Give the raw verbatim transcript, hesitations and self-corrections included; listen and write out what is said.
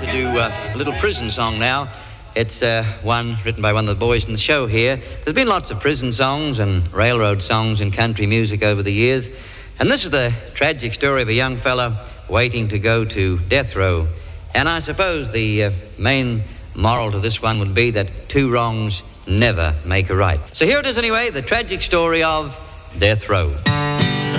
to do uh, a little prison song now. It's uh, one written by one of the boys in the show here. There's been lots of prison songs and railroad songs in country music over the years. And this is the tragic story of a young fella waiting to go to death row. And I suppose the uh, main moral to this one would be that two wrongs never make a right. So here it is anyway, the tragic story of death row.